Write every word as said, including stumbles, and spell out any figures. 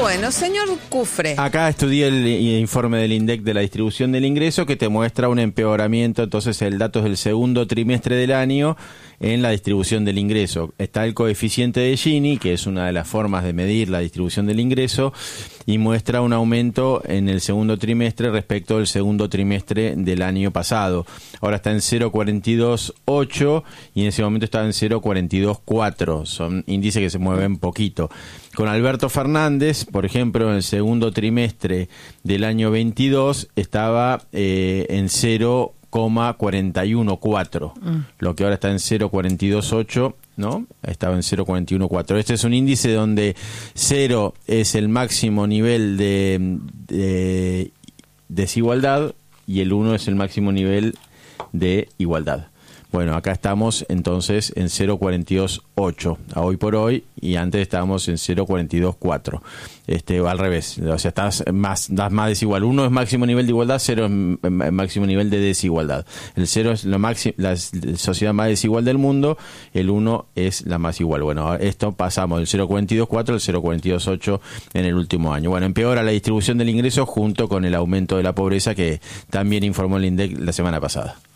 Bueno, señor Cufre. Acá estudié el informe del INDEC de la distribución del ingreso que te muestra un empeoramiento, entonces el dato es del segundo trimestre del año en la distribución del ingreso. Está el coeficiente de Gini, que es una de las formas de medir la distribución del ingreso, y muestra un aumento en el segundo trimestre respecto al segundo trimestre del año pasado. Ahora está en cero coma cuarenta y dos ocho y en ese momento estaba en cero coma cuarenta y dos cuatro. Son índices que se mueven poquito. Con Alberto Fernández, por ejemplo, en el segundo trimestre del año veintidós estaba eh, en cero coma cuarenta y uno cuatro, mm. lo que ahora está en cero coma cuarenta y dos ocho, ¿no? Estaba en cero coma cuarenta y uno cuatro. Este es un índice donde cero es el máximo nivel de, de desigualdad y el uno es el máximo nivel de igualdad. Bueno, acá estamos entonces en cero coma cuarenta y dos ocho a hoy por hoy, y antes estábamos en cero coma cuarenta y dos cuatro. Este, al revés, o sea, estás más, das más desigual. Uno es máximo nivel de igualdad, cero es máximo nivel de desigualdad. El cero es lo máximo, la sociedad más desigual del mundo, el uno es la más igual. Bueno, esto pasamos del cero coma cuarenta y dos cuatro al cero coma cuarenta y dos ocho en el último año. Bueno, empeora la distribución del ingreso junto con el aumento de la pobreza que también informó el INDEC la semana pasada.